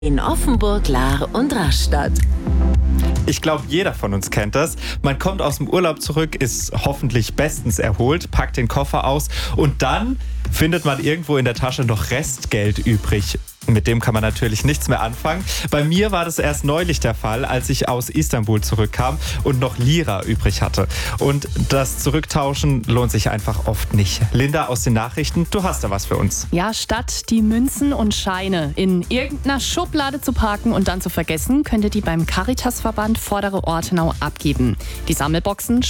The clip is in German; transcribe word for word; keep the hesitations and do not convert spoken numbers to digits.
In Offenburg, Lahr und Rastatt. Ich glaube, jeder von uns kennt das. Man kommt aus dem Urlaub zurück, ist hoffentlich bestens erholt, packt den Koffer aus und dann findet man irgendwo in der Tasche noch Restgeld übrig. Mit dem kann man natürlich nichts mehr anfangen. Bei mir war das erst neulich der Fall, als ich aus Istanbul zurückkam und noch Lira übrig hatte. Und das Zurücktauschen lohnt sich einfach oft nicht. Linda aus den Nachrichten, du hast da was für uns. Ja, statt die Münzen und Scheine in irgendeiner Schublade zu parken und dann zu vergessen, könnt ihr die beim Caritasverband Vordere Ortenau abgeben. Die Sammelboxen